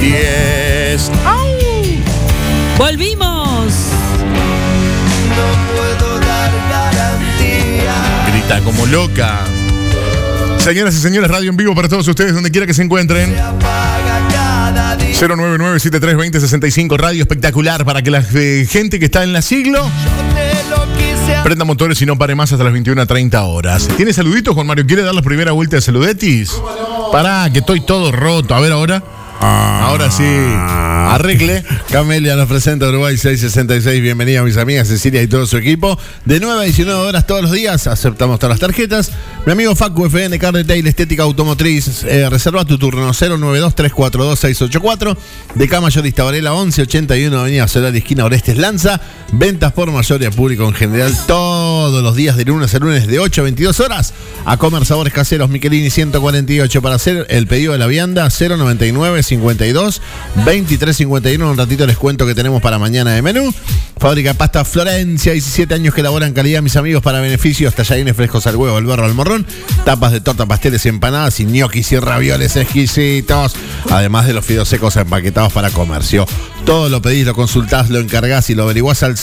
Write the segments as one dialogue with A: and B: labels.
A: 10. ¡Au!
B: ¡Volvimos!
C: No puedo dar garantía.
A: Grita como loca. Señoras y señores, radio en vivo para todos ustedes, donde quiera que se encuentren. 099-7320-65, radio espectacular para que la gente que está en la siglo prenda motores y no pare más hasta las 21:30 horas. ¿Tiene saluditos, Juan Mario? ¿Quiere dar la primera vuelta de saludetis? Pará, que estoy todo roto. A ver ahora. Ahora sí. Arregle.
D: Camelia nos presenta Uruguay 666. Bienvenida, mis amigas Cecilia y todo su equipo. De 9 a 19 horas todos los días. Aceptamos todas las tarjetas. Mi amigo Facu FN, Car Detail, Estética Automotriz. Reserva tu turno 092-342-684. De K Mayorista Varela 1181, Avenida Solar, esquina Orestes Lanza. Ventas por mayor y a público en general todos los días de lunes a lunes de 8 a 22 horas. A comer sabores caseros Michelini 148. Para hacer el pedido de la vianda 099-52-2351. Un ratito les cuento que tenemos para mañana de menú. Fábrica de Pasta Florencia, 17 años que elaboran calidad, mis amigos, para beneficios. Tallarines frescos al huevo, al berro, al morrón. Tapas de torta, pasteles, empanadas y ñoquis y ravioles exquisitos. Además de los fideos secos empaquetados para comercio. Todo lo pedís, lo consultás, lo encargás y lo averiguás al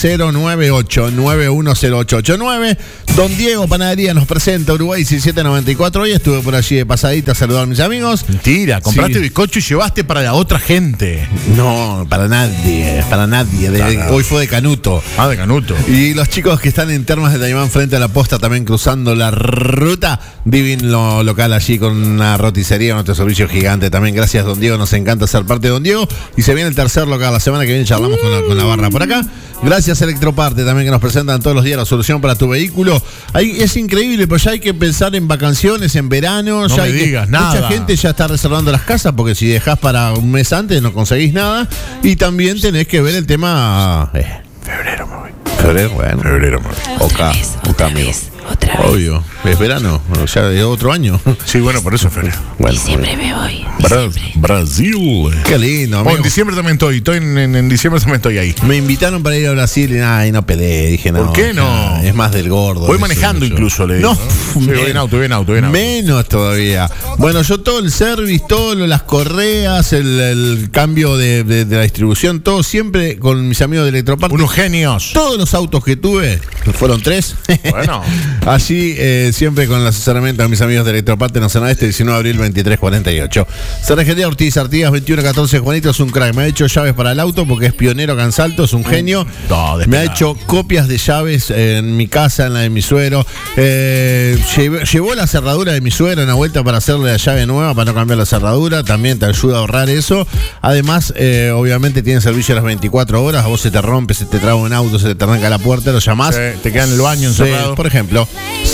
D: 098-910889. Don Diego Panadería nos presenta Uruguay 1794. Hoy estuve por allí de pasadita a saludar a mis amigos.
A: Mentira, compraste bizcocho y llevaste para la otra gente.
D: No, para nadie, para nadie. Hoy fue de Canuto.
A: Ah, de Canuto.
D: Y los chicos que están en Termas de Taimán frente a la posta, también cruzando la ruta, divino local allí con una roticería, nuestro servicio gigante también. Gracias, Don Diego, nos encanta ser parte de Don Diego. Y se viene el tercer local, la semana que viene charlamos con la barra por acá. Gracias, Electroparte, también que nos presentan todos los días la solución para tu vehículo. Es increíble, pero ya hay que pensar en vacaciones, en verano.
A: No
D: ya
A: me digas nada.
D: Mucha gente ya está reservando las casas, porque si dejás para un mes antes no conseguís nada. Y también tenés que ver el tema...
A: Febrero me voy.
D: Febrero, bueno.
A: Febrero me voy.
B: Otra vez.
D: Obvio, es verano, ya es otro año.
A: Sí, bueno, por eso es febrero.
D: Bueno,
B: Diciembre me voy.
A: Brasil.
D: qué lindo, amigo.
A: En diciembre también estoy en diciembre también estoy ahí.
D: Me invitaron para ir a Brasil y no peleé. Dije, no.
A: ¿Por qué no?
D: Es más del gordo.
A: Voy
D: eso,
A: manejando
D: eso.
A: incluso, le digo.
D: No,
A: Sí, voy en auto.
D: Menos todavía. Bueno, yo todo el service, las correas, el cambio de la distribución, todo siempre con mis amigos de Electroparte.
A: Unos genios.
D: Todos los autos que tuve, fueron 3.
A: Bueno.
D: Allí siempre con el asesoramiento de mis amigos de Electroparte en la zona este, 19 de abril 2348. Cerrajería Ortiz Artigas 2114. Juanito es un crack. Me ha hecho llaves para el auto porque es pionero acá en Salto, es un genio. Me ha hecho copias de llaves en mi casa, en la de mi suegro. Llevó la cerradura de mi suegro una vuelta para hacerle la llave nueva, para no cambiar la cerradura. También te ayuda a ahorrar eso. Además, obviamente tiene servicio a las 24 horas. A vos se te rompe, se te traba un auto, se te arranca la puerta, lo llamás.
A: Sí, te queda en el baño encerrado.
D: Por ejemplo,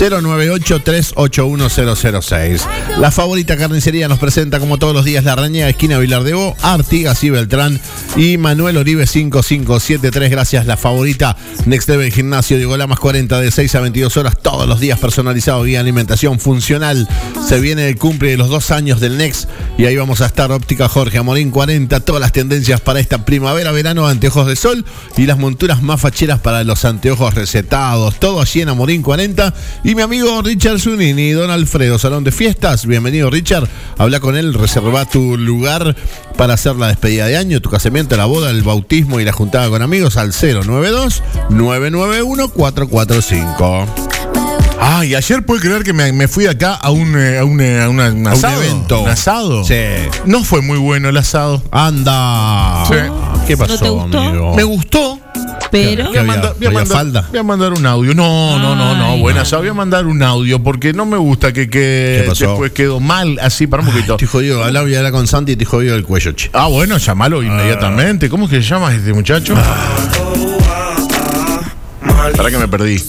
D: 098-381-006. La Favorita Carnicería nos presenta como todos los días La Raña, esquina Vilar de Bo, Artigas y Beltrán y Manuel Oribe 5573. Gracias, La Favorita. Next Level Gimnasio, Diego Lamas 40, de 6 a 22 horas todos los días, personalizado, guía alimentación funcional. Se viene el cumple de los 2 años del Next y ahí vamos a estar. Óptica Jorge Amorín 40, todas las tendencias para esta primavera, verano, anteojos de sol y las monturas más facheras para los anteojos recetados. Todo allí en Amorín 40. Y mi amigo Richard Zunini, Don Alfredo, Salón de Fiestas. Bienvenido, Richard. Habla con él, reserva tu lugar para hacer la despedida de año, tu casamiento, la boda, el bautismo y la juntada con amigos al 092-991-445.
A: Ah, y ayer puede creer que me fui acá a un asado.
D: evento.
A: ¿Un asado?
D: Sí.
A: No fue muy bueno el asado.
D: Anda.
A: Sí.
D: ¿Qué pasó,
B: ¿No te gustó?
D: amigo?
A: Me gustó.
B: Pero
D: ¿Qué había falda?
A: Voy a mandar un audio. No,
B: Ay.
A: buena asado. Voy a mandar un audio porque no me gusta que
D: ¿Qué pasó?
A: después quedó mal así para un poquito.
D: Te jodió, habla con Santi y te jodió el cuello, che.
A: Ah, bueno, llamalo inmediatamente. ¿Cómo es que se llama este muchacho? Para que me perdí.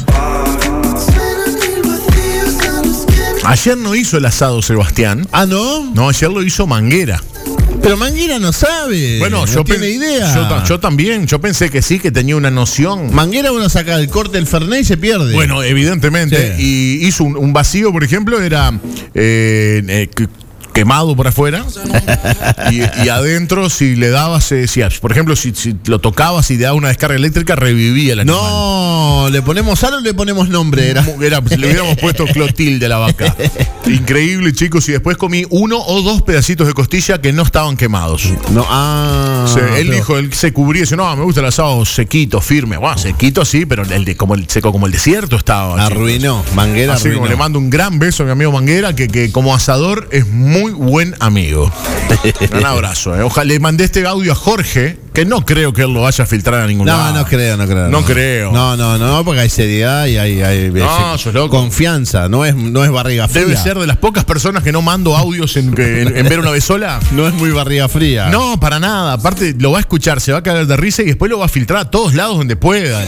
A: Ayer no hizo el asado Sebastián.
D: Ah, ¿no?
A: No, ayer lo hizo Manguera.
D: Pero Manguera no sabe.
A: Bueno,
D: no
A: yo
D: tiene idea.
A: Yo también. Yo pensé que sí, que tenía una noción.
D: Manguera uno saca el corte del Fernet y se pierde.
A: Bueno, evidentemente.
D: Sí.
A: Y hizo un vacío, por ejemplo, era quemado por afuera. Y adentro, si le dabas, decía, por ejemplo, si lo tocabas y le daba una descarga eléctrica, revivía el animal.
D: No, ¿le ponemos sal o le ponemos nombre?
A: Le hubiéramos puesto Clotilde a la vaca. Increíble, chicos. Y después comí 1 o 2 pedacitos de costilla que no estaban quemados.
D: No,
A: Él dijo, él se cubría y dice, no, me gusta el asado sequito, firme. Bueno, sequito sí, pero seco como el desierto estaba.
D: Arruinó, Manguera
A: así
D: arruinó.
A: como le mando un gran beso a mi amigo Manguera, que como asador es muy buen amigo. Un abrazo. Ojalá le mandé este audio a Jorge, que no creo que él lo vaya a filtrar a ningún lado.
D: No creo.
A: No creo.
D: No, porque hay seriedad y hay
A: sos loco.
D: confianza, no es barriga fría.
A: Debe ser de las pocas personas que no mando audios en ver una vez sola.
D: No es muy barriga fría.
A: No, para nada. Aparte, lo va a escuchar, se va a caer de risa y después lo va a filtrar a todos lados donde puedan.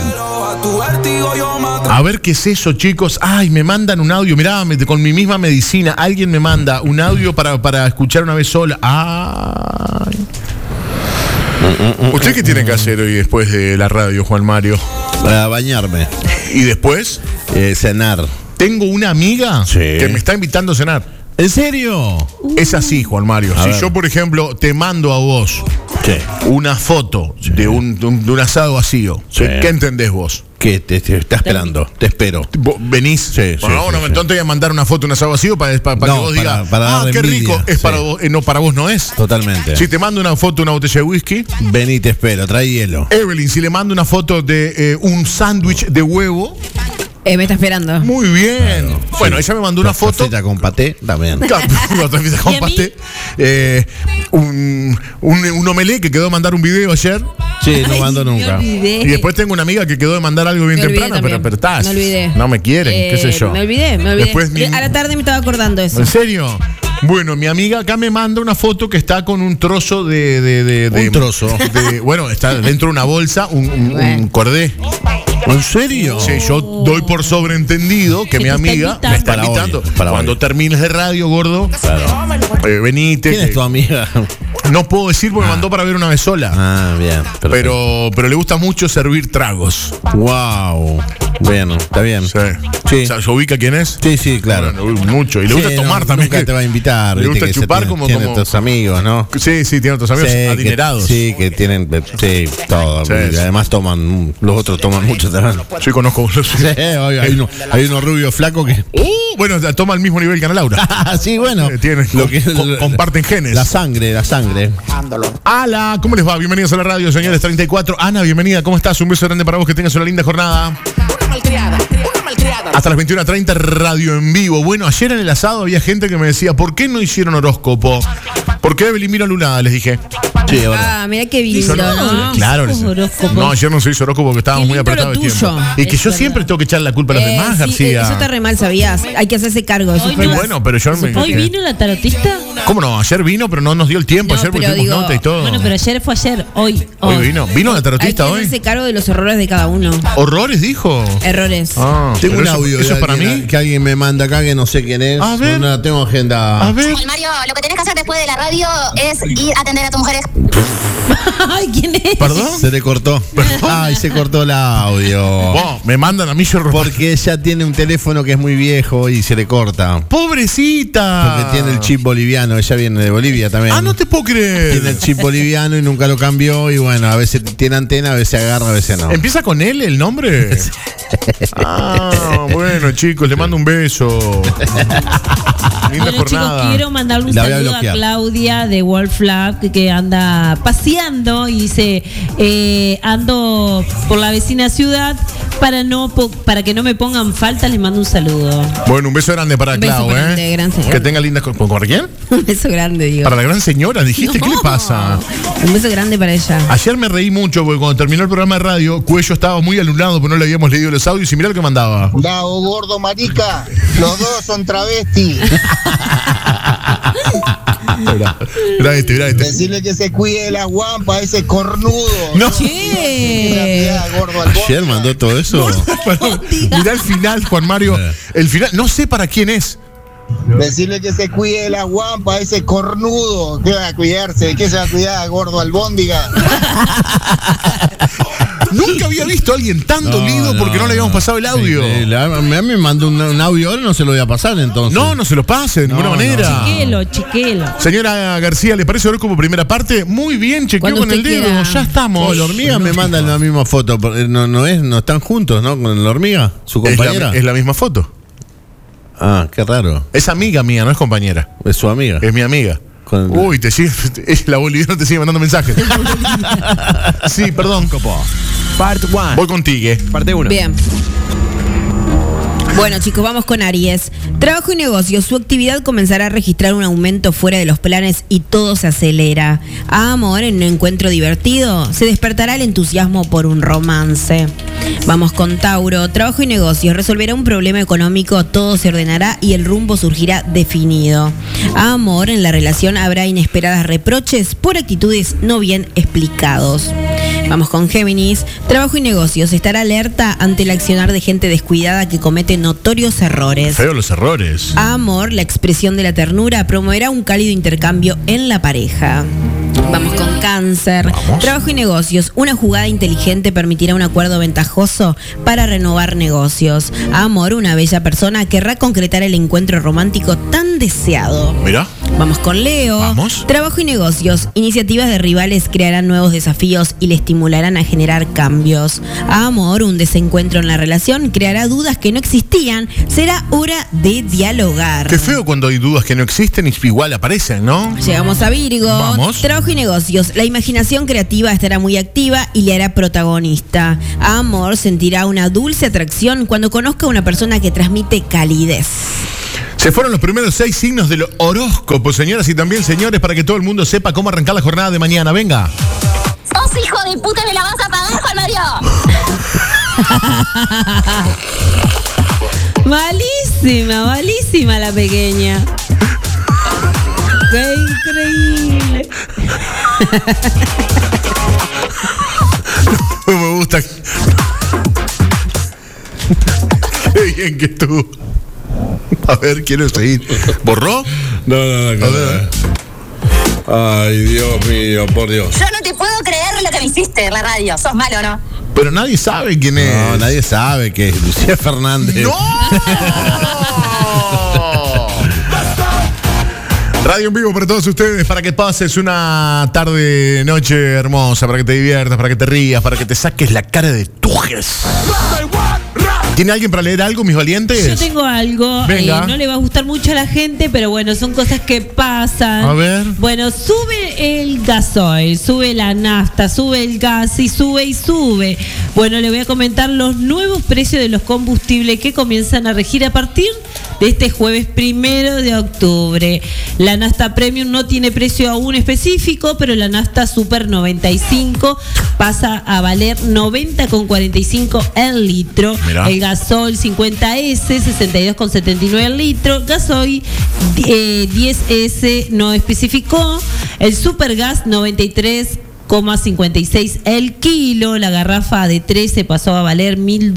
A: A ver qué es eso, chicos. Ay, me mandan un audio. Mirá, con mi misma medicina, alguien me manda un audio para escuchar una vez sola. Ay. ¿Usted qué tiene que hacer hoy después de la radio, Juan Mario?
D: Para bañarme.
A: ¿Y después?
D: Cenar.
A: Tengo una amiga
D: Sí.
A: que me está invitando a cenar.
D: ¿En serio?
A: Es así, Juan Mario.
D: A
A: Si
D: ver.
A: yo, por ejemplo, te mando a vos una foto de un asado vacío,
D: Sí.
A: ¿qué entendés vos?
D: ¿Qué? Te está esperando. Te espero.
A: ¿Vos venís?
D: Sí,
A: Bueno,
D: sí, sí.
A: entonces te voy a mandar una foto de un asado vacío para que vos digas,
D: para dar
A: qué
D: envidia,
A: rico, es
D: sí.
A: para vos, no, para vos no es.
D: Totalmente.
A: Si te mando una foto de una botella de whisky,
D: Vení, te espero. Trae hielo.
A: Evelyn, si le mando una foto de un sándwich de huevo,
B: Me está esperando.
A: muy bien. Bueno, ella me mandó una foto.
D: Tortilla con paté, también.
A: Con
B: ¿Y a mí?
A: pasté. Un omelé que quedó de mandar un video ayer.
D: Sí, no
B: Ay,
D: mando
B: me
D: nunca.
B: olvidé.
A: Y después tengo una amiga que quedó de mandar algo bien
B: Me olvidé
A: temprano,
B: también.
A: pero estás.
B: Me olvidé.
A: No me quieren, qué sé yo.
B: Me olvidé.
A: Después
B: A la tarde me estaba acordando eso.
A: ¿En serio? Bueno, mi amiga acá me manda una foto que está con un trozo de
D: Un trozo.
A: bueno, está dentro de una bolsa, un cordé.
D: ¿En serio?
A: Sí, yo doy por sobreentendido que
B: Que
A: mi
B: te está
A: amiga
B: invitando.
A: me está
D: Para hoy,
A: invitando.
D: para
A: Cuando
D: hoy.
A: termines de radio, gordo, venite.
D: ¿Quién es tu amiga?
A: No puedo decir porque me mandó para ver una vez sola.
D: Ah, bien. Perfecto.
A: Pero le gusta mucho servir tragos.
D: Wow. Bueno, está bien.
A: Sí.
D: Sí.
A: O sea, ¿se ubica quién es?
D: Sí, sí, claro.
A: Bueno, mucho. Y le gusta
D: Sí,
A: tomar
D: no,
A: también.
D: Nunca te va a invitar.
A: Le
D: viste
A: gusta
D: que se
A: chupar
D: tiene
A: como.
D: tus amigos, ¿no?
A: Sí, tiene otros amigos
D: Sí, que-
A: adinerados.
D: sí, que tienen. Sí, todo.
A: Sí,
D: Y
A: sí.
D: además toman. Los otros toman mucho también.
A: Yo conozco.
D: Sí, hay uno rubio flaco que.
A: Bueno, toma el mismo nivel que Ana Laura.
D: Sí, bueno.
A: Comparten genes.
D: La sangre.
A: Ala, ¿cómo les va? Bienvenidos a la radio, señores 34. Ana, bienvenida, ¿cómo estás? Un beso grande para vos, que tengas una linda jornada. Hasta las 21:30, radio en vivo. Bueno, ayer en el asado había gente que me decía, ¿por qué no hicieron horóscopo? ¿Por qué Evelyn vino lunada? Les dije.
D: Sí, ahora.
B: Ah, mira qué lindo,
A: Yo no,
B: ¿no?
A: claro, les-
B: Horóscopo.
A: no, ayer no se hizo horóscopo porque estábamos
B: Qué
A: muy
B: lindo
A: apretados de
B: lo
A: tiempo.
B: tuyo.
A: Y que
B: Es
A: yo
B: verdad.
A: siempre tengo que echarle la culpa a los demás,
B: Sí,
A: García.
B: eso está re mal, ¿sabías? Hay que hacerse cargo de eso.
E: Hoy
B: fue
E: no.
A: Y
B: más-
A: bueno, pero yo me.
E: ¿Hoy vino la tarotista?
A: ¿Cómo no? Ayer vino, pero no nos dio el tiempo.
B: No,
A: ayer
B: pero
A: pusimos
B: digo,
A: nota y todo.
E: Bueno, pero ayer fue ayer, hoy.
A: Hoy vino. ¿Vino la
B: Hay que
A: tarotista hoy?
B: hacerse cargo de los errores de cada uno.
A: ¿Horrores dijo?
B: Errores.
A: Ah,
D: Tengo
A: pero
D: un
A: eso-
D: audio.
A: ¿Eso
D: de
A: es para
D: alguien
A: mí?
D: Que alguien me manda acá que no sé quién es.
A: A ver.
D: No la tengo agenda.
A: A ver.
F: Juan Mario, lo que tenés que hacer después de la radio es ir a atender a tus mujeres.
E: Ay, ¿quién es?
A: ¿Perdón?
D: Se le cortó. Ay, se cortó el audio.
A: Vos, me mandan a mí yo.
D: Porque ella tiene un teléfono que es muy viejo y se le corta.
A: ¡Pobrecita!
D: Porque tiene el chip boliviano. Ella viene de Bolivia también.
A: Ah, no te puedo creer.
D: Tiene el chip boliviano y nunca lo cambió. Y bueno, a veces tiene antena, a veces agarra, a veces no.
A: ¿Empieza con él el nombre? Ah, bueno, chicos, le mando un beso. Linda
E: Bueno,
A: jornada.
E: chicos, quiero mandarle un
D: La voy a
E: saludo a
D: bloquear.
E: Claudia de Wolf Lab que anda paseando y dice, ando por la vecina ciudad para que no me pongan falta, les mando un saludo.
A: Bueno, un beso grande para
B: Un beso
A: Clau,
B: grande, gran señora.
A: Que tenga linda. ¿Con quién?
B: Un beso grande, digo.
A: Para la gran señora, dijiste, ¿qué le
B: No.
A: pasa?
B: Un beso grande para ella.
A: Ayer me reí mucho porque cuando terminó el programa de radio, Cuello estaba muy alumnado, pero no le habíamos leído los audios y mirá lo que mandaba.
G: Dao, gordo, marica. Los dos son travestis.
A: Mirá este.
G: Decirle que se cuide de las guampas, ese cornudo.
A: No.
B: Che.
G: Gordo al
D: Ayer mandó todo eso.
A: Mirá el final, Juan Mario. El final, no sé para quién es.
G: Decirle que se cuide de las guampas, ese cornudo. ¿Qué va a cuidarse? ¿De qué se va a cuidar, gordo albóndiga?
A: Nunca había visto a alguien tan dolido porque no le habíamos pasado el audio.
D: A mí me mandó un audio ahora, no se lo voy a pasar entonces.
A: No se lo pase de ninguna manera.
E: Chiquelo.
A: Señora García, ¿le parece horóscopo primera parte? Muy bien, chequeó
B: Cuando
A: con el
B: usted
A: dedo.
B: quiera.
A: Ya estamos.
D: La hormiga me manda la misma foto. No están juntos, ¿no? Con la hormiga, su compañera.
A: Es la misma foto.
D: Ah, qué raro.
A: Es amiga mía, no es compañera.
D: Es su amiga.
A: Es mi amiga.
D: Con-
A: Uy, la boliviana te sigue mandando mensajes. Sí, perdón.
H: Part 1.
A: Voy contigo.
H: Parte 1.
B: Bien. Bueno, chicos, vamos con Aries. Trabajo y negocios. Su actividad comenzará a registrar un aumento fuera de los planes y todo se acelera. Amor, en un encuentro divertido, se despertará el entusiasmo por un romance. Vamos con Tauro. Trabajo y negocios. Resolverá un problema económico, todo se ordenará y el rumbo surgirá definido. Amor, en la relación habrá inesperadas reproches por actitudes no bien explicados. Vamos con Géminis. Trabajo y negocios. Estará alerta ante el accionar de gente descuidada que comete notorios errores.
A: Feo los errores.
B: Amor, la expresión de la ternura, promoverá un cálido intercambio en la pareja. Vamos con Cáncer.
A: Vamos.
B: Trabajo y negocios. Una jugada inteligente permitirá un acuerdo ventajoso para renovar negocios. Amor, una bella persona querrá concretar el encuentro romántico tan deseado.
A: Mira.
B: Vamos con Leo.
A: Vamos.
B: Trabajo y negocios. Iniciativas de rivales crearán nuevos desafíos y le estimularán a generar cambios. Amor, un desencuentro en la relación creará dudas que no existían. Será hora de dialogar.
A: Qué feo cuando hay dudas que no existen y igual aparecen, ¿no?
B: Llegamos a Virgo.
A: Vamos.
B: Trabajo y negocios. La imaginación creativa estará muy activa y le hará protagonista. Amor, sentirá una dulce atracción cuando conozca a una persona que transmite calidez.
A: Se fueron los primeros 6 signos del horóscopo, señoras y también señores, para que todo el mundo sepa cómo arrancar la jornada de mañana. Venga.
F: ¡Sos hijo de puta, me la vas a pagar, Juan Mario!
E: Malísima la pequeña. ¡Qué increíble!
A: No me gusta. Qué bien que tú. A ver, quiero seguir. ¿Borró?
D: No.
A: A ver.
D: Ay, Dios mío, por Dios.
F: Yo no te puedo creer lo que me hiciste en la radio. Sos malo, ¿no?
A: Pero nadie sabe quién es.
D: No, nadie sabe que es Lucía Fernández.
A: ¡No! Radio en vivo para todos ustedes, para que pases una tarde, noche hermosa, para que te diviertas, para que te rías, para que te saques la cara de tujes. ¿Tiene alguien para leer algo, mis valientes?
E: Yo tengo algo,
A: Venga.
E: no le va a gustar mucho a la gente, pero bueno, son cosas que pasan.
A: A ver.
E: Bueno, sube el gasoil, sube la nafta, sube el gas y sube. Bueno, le voy a comentar los nuevos precios de los combustibles que comienzan a regir a partir de este jueves 1 de octubre. La nafta premium no tiene precio aún específico, pero la nafta super 95 pasa a valer 90,45 el litro.
A: Mirá.
E: El gasol 50S 62,79 el litro. Gasoil 10S no especificó. El supergas 93,56 el kilo. La garrafa de 13 pasó a valer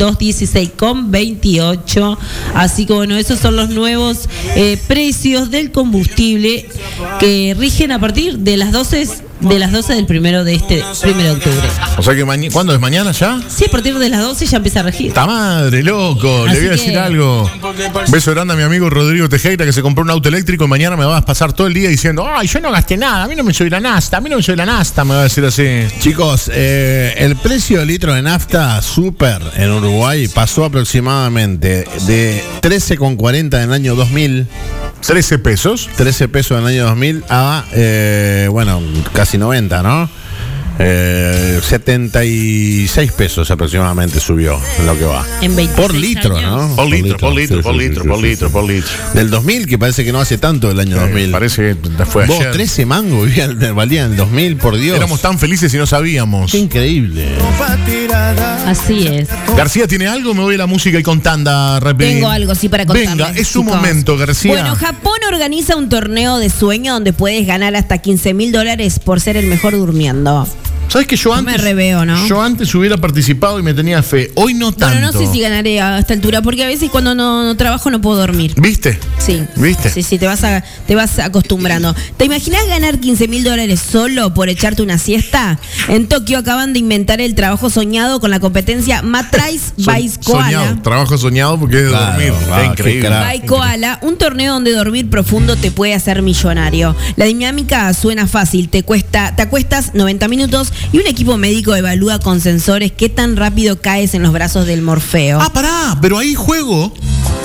E: 1.216,28. Así que bueno, esos son los nuevos precios del combustible que rigen a partir de las 12 del 1 de este 1 de octubre.
A: O sea que ¿cuándo es mañana ya?
E: Sí, a partir de las 12 ya empieza a regir.
A: ¡Ta madre, loco!
E: Así
A: Le voy a decir
E: que-
A: algo. Beso grande a mi amigo Rodrigo Tejera, que se compró un auto eléctrico y mañana me va a pasar todo el día diciendo: ¡ay, yo no gasté nada! A mí no me soy la nafta, me va a decir así.
D: Chicos, el precio del litro de nafta super en Uruguay pasó aproximadamente de 13,40 en el año 2000,
A: 13 pesos.
D: 13 pesos en el año 2000 a, casi 90, ¿no? 76 pesos aproximadamente subió en lo que va.
E: En 26
D: Por litro,
E: años.
D: ¿no?
A: Por litro.
D: Sí. Del 2000, que parece que no hace tanto el año 2000.
A: Parece que fue
D: Vos,
A: ayer.
D: 13 mangos valían el 2000, por Dios.
A: Éramos tan felices y no sabíamos.
D: Qué increíble.
E: Así es.
A: García, ¿tiene algo? Me voy a la música y con tanda, rapidín.
B: Tengo algo sí para contarles.
A: Venga, es su
B: chicos.
A: momento, García.
B: Bueno, Japón organiza un torneo de sueño donde puedes ganar hasta $15,000 por ser el mejor durmiendo.
A: ¿Sabes que yo
B: Yo
A: antes
B: me reveo, ¿no?
A: Yo antes hubiera participado y me tenía fe. Hoy no tanto.
B: Bueno, no sé si ganaré a esta altura, porque a veces cuando no trabajo no puedo dormir.
A: ¿Viste?
B: Sí.
A: ¿Viste?
B: Sí, te vas acostumbrando. ¿Te imaginas ganar $15.000 solo por echarte una siesta? En Tokio acaban de inventar el trabajo soñado con la competencia Matrais by Koala.
A: Soñado, trabajo soñado porque es de
D: Claro,
A: dormir.
D: qué
A: Increíble.
D: crack.
B: By Koala, un torneo donde dormir profundo te puede hacer millonario. La dinámica suena fácil, te acuestas 90 minutos y un equipo médico evalúa con sensores qué tan rápido caes en los brazos del Morfeo.
A: Ah, pará, pero ahí juego.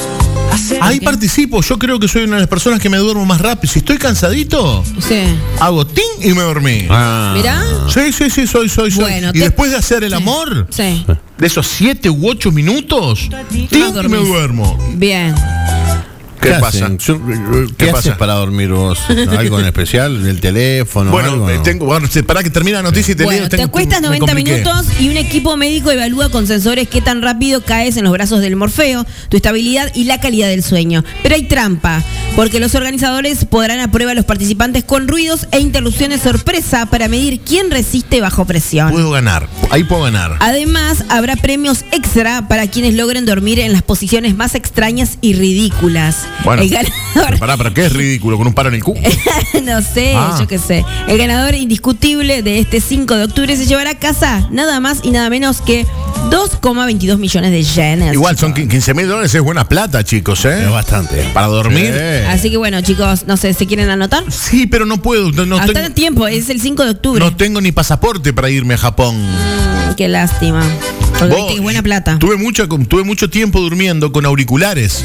A: Ahí participo. Yo creo que soy una de las personas que me duermo más rápido. Si estoy cansadito,
B: Sí.
A: hago ting y me dormí.
B: Mirá.
A: Sí, soy.
B: Bueno,
A: y después de hacer el amor,
B: Sí.
A: de esos 7 u 8 minutos, ting y me
B: dormís.
A: duermo.
B: Bien.
A: ¿Qué pasa?
D: hacen? ¿Qué
A: ¿Qué
D: haces
A: pasa?
D: para dormir vos? ¿Algo en especial? ¿Del teléfono?
A: Bueno,
D: algo?
A: pará que termine la noticia y te
B: Bueno,
A: leo.
B: te acuestas
A: me
B: 90
A: compliqué.
B: minutos y un equipo médico evalúa con sensores qué tan rápido caes en los brazos del Morfeo, tu estabilidad y la calidad del sueño. Pero hay trampa, porque los organizadores podrán a prueba a los participantes con ruidos e interrupciones sorpresa para medir quién resiste bajo presión.
A: Puedo ganar. Ahí puedo ganar.
B: Además, habrá premios extra para quienes logren dormir en las posiciones más extrañas y ridículas.
A: Bueno,
B: El ganador...
A: pero ¿qué es ridículo? ¿Con un paro en el cu?
B: No sé,
A: Ah.
B: yo qué sé. El ganador indiscutible de este 5 de octubre se llevará a casa nada más y nada menos que 2,22 millones de yenes.
A: Igual, son $15.000, es buena plata, chicos, ¿eh?
D: Es bastante.
A: Para dormir.
B: Así que bueno, chicos, no sé, ¿se quieren anotar?
A: Sí, pero no puedo. No
B: Hasta
A: tengo,
B: el tiempo, es el 5 de octubre.
A: no tengo ni pasaporte para irme a Japón.
B: Qué lástima. Porque
A: Vos,
B: viste que es buena plata.
A: Tuve mucho tiempo durmiendo con auriculares.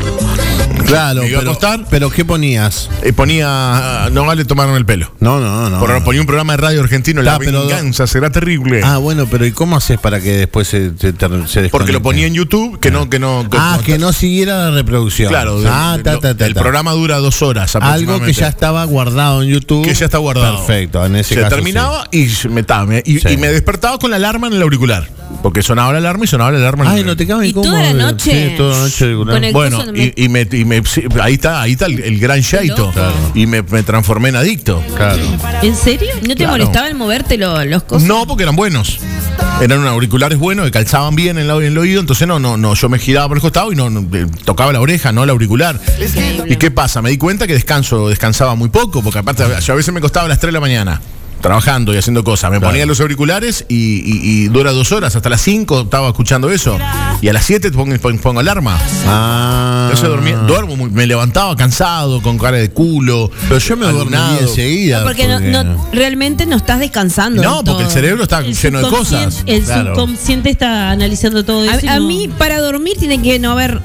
D: Claro,
A: Me iba a acostar.
D: pero ¿qué ponías?
A: Ponía. No vale tomarme el pelo.
D: No.
A: Ponía un programa de radio argentino, La
D: pero-
A: Venganza, será terrible.
D: Ah, bueno, pero ¿y cómo haces para que después se desconecte?
A: Porque lo ponía en YouTube, que no.
D: que no siguiera la reproducción.
A: Claro, el
D: Ta.
A: programa dura 2 horas
D: Algo
A: aproximadamente.
D: que ya estaba guardado en YouTube.
A: Que ya está guardado.
D: Perfecto, en ese
A: Se
D: caso.
A: terminaba y
D: Sí.
A: y me despertaba con la alarma en el auricular. Porque sonaba la alarma y sonaba la alarma en el
D: Ay, no te cabe
B: ¿Y toda la noche?
D: Sí, toda la noche auricular.
B: Con el
A: Bueno,
B: coso
A: sí, ahí está el gran Shaito.
B: loco.
D: Claro.
A: Y me transformé en adicto.
D: Claro.
E: ¿En serio?
B: ¿No te
A: Claro.
B: molestaba el moverte los cosas?
A: No, porque eran buenos. Eran unos auriculares buenos que calzaban bien en el oído, entonces no, yo me giraba por el costado y no tocaba la oreja, no el auricular. ¿Y qué pasa? Me di cuenta que descansaba muy poco, porque aparte yo a veces me costaba a las 3 de la mañana. Trabajando y haciendo cosas. Me ponía los auriculares y dura 2 horas. Hasta las 5 estaba escuchando eso. Y a las 7 pongo alarma.
D: Ah.
A: Entonces duermo, me levantaba cansado, con cara de culo.
D: Pero yo me dormí
A: alunado.
D: enseguida.
B: No, porque realmente no estás descansando.
A: No,
B: del
A: porque el
B: todo.
A: cerebro está lleno de cosas.
E: El
D: Claro.
E: subconsciente está analizando todo eso. y
B: A
E: no-
B: mí, para dormir, tiene que no haber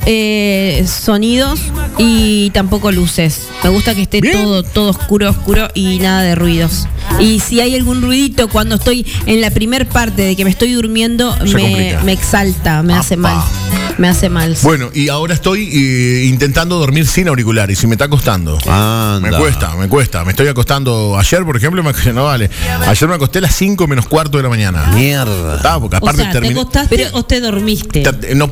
B: sonidos y tampoco luces. Me gusta que esté
A: Bien.
B: todo oscuro y nada de ruidos. Y si hay algún ruidito cuando estoy en la primer parte de que me estoy durmiendo,
A: Se complica.
B: me exalta, me hace
A: Apa.
B: mal. Me hace mal.
A: Bueno, y ahora estoy intentando dormir sin auriculares y me está costando.
D: Anda.
A: Me cuesta. Me estoy acostando. Ayer, por ejemplo, no vale. Ayer me acosté a las 5 menos cuarto de la mañana.
D: Mierda.
A: Porque
E: O
A: aparte
E: sea, ¿te
A: terminé.
E: acostaste o te dormiste?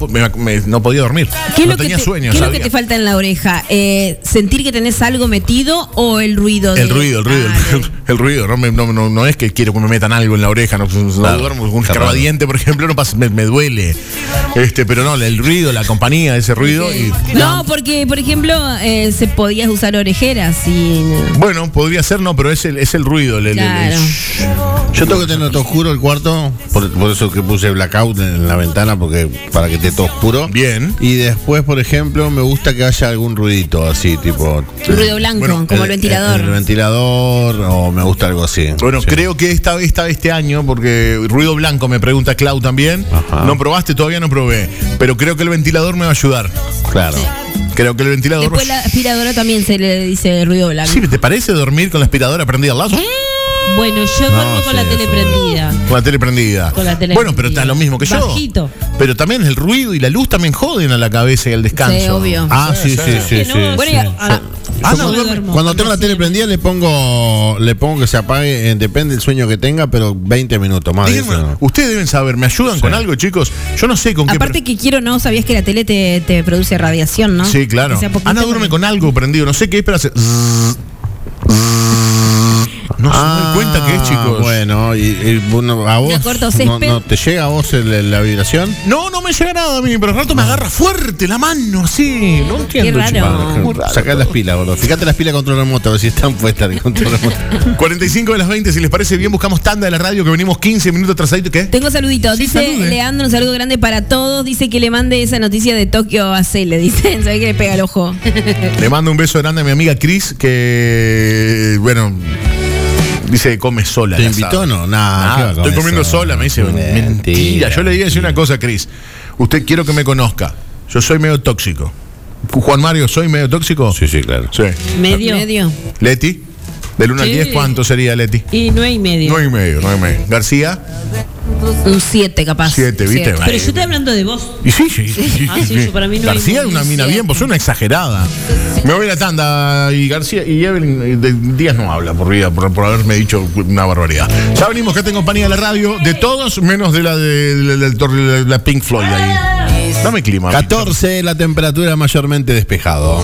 A: No podía dormir.
B: ¿Qué es
A: no
B: lo que
A: tenía
B: te,
A: sueño,
B: ¿qué es lo que
A: sabía.
B: te falta en la oreja? ¿Sentir que tenés algo metido o el ruido?
A: El ruido. El ruido. No es que quiero que me metan algo en la oreja. No duermo. Un escarbadiente, por ejemplo, no pasa, me duele. Pero no, el ruido, la compañía, ese ruido. Y,
B: No, porque, por ejemplo, se podías usar orejeras y...
A: bueno, podría ser, no, pero es el ruido.
B: Claro.
D: Yo tengo que tener todo oscuro el cuarto, por eso que puse blackout en la ventana, porque para que esté todo oscuro.
A: Bien.
D: Y después, por ejemplo, me gusta que haya algún ruidito así, tipo.
B: Un ruido blanco,
A: Bueno,
B: como el ventilador.
D: El ventilador, o me gusta algo así.
A: Bueno,
D: Sí.
A: creo que este año, porque ruido blanco me pregunta Clau también.
D: Ajá.
A: ¿No probaste? Todavía no probé. Pero creo que el ventilador me va a ayudar.
D: Claro.
A: Creo que el ventilador.
B: Después la aspiradora también se le dice ruido blanco.
A: Sí, ¿te parece dormir con la aspiradora prendida al lado?
E: Bueno, yo duermo con la
D: sí,
E: tele
D: eso.
E: prendida.
A: Con la tele prendida.
E: Con la tele
A: Bueno, pero
E: prendida.
A: está lo mismo que yo.
E: Bajito.
A: Pero también el ruido y la luz también joden a la cabeza y al descanso.
B: Sí, obvio.
D: Ah, sí.
E: Que no,
B: Bueno,
E: sí.
B: y
E: Yo
A: no
E: no
A: duerme.
E: duermo
D: Cuando tengo la
E: así.
D: tele prendida le pongo que se apague, depende del sueño que tenga, pero 20 minutos más de
A: Díganme,
D: eso. ¿No?
A: ustedes deben saber, ¿me ayudan con algo, chicos? Yo no sé con qué.
B: Aparte que quiero, no, sabías que la tele te produce radiación, ¿no?
A: Sí, claro.
B: Que sea poquito,
A: Ana duerme con algo prendido, no sé qué es, pero hace. No se dan cuenta que es, chicos.
D: Bueno, y bueno, a vos
B: Una corto césped.
D: no te llega a vos la vibración.
A: No me llega nada a mí, pero al rato me agarra fuerte la mano, así. No entiendo,
B: Qué raro.
A: chicos. Muy raro.
D: Sacá las pilas, gordo. Fíjate las pilas control remoto, a ver si están puestas de control remoto.
A: 45 de las 20, si les parece bien, buscamos tanda de la radio, que venimos 15 minutos atrasadito. ¿Qué?
B: Tengo saluditos.
A: Sí,
B: Dice
A: salude.
B: Leandro, un saludo grande para todos. Dice que le mande esa noticia de Tokio a C. Le dicen, ¿sabes que le pega el ojo?
A: Le mando un beso grande a mi amiga Cris, que, bueno, dice que come sola.
D: ¿Te
A: el
D: invitó
A: asado.
D: o no? Nah, ¿qué va a
A: estoy
D: comer
A: comiendo
D: sola?
A: sola, me dice. Mentira. Yo le iba a decir una cosa, Cris. Usted quiero que me conozca. Yo soy medio tóxico. Juan Mario, ¿soy medio tóxico?
D: Sí, claro.
A: Sí.
E: Medio.
A: Leti, del 1 al
E: Sí.
A: 10, ¿cuánto sería Leti?
E: Y 9,5.
A: 9,5. García,
B: Un 7 capaz.
A: 7, ¿viste?
E: Pero yo estoy hablando de vos.
A: Y sí.
E: Ah, sí, yo para mí no hay
A: García es una mina bien, vos sos una exagerada. Me voy a la tanda y García y Evelyn de Díaz no habla por vida, por haberme dicho una barbaridad. Ya venimos, que tengo compañía de la radio, de todos, menos de la Pink Floyd ahí. Dame clima.
D: 14, la temperatura mayormente despejado.